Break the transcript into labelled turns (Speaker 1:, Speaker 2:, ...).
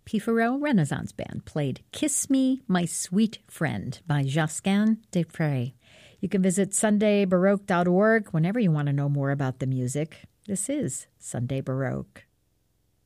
Speaker 1: Pifaro Renaissance Band played Kiss Me, My Sweet Friend by Josquin des Prez. You can visit SundayBaroque.org whenever you want to know more about the music. This is Sunday Baroque.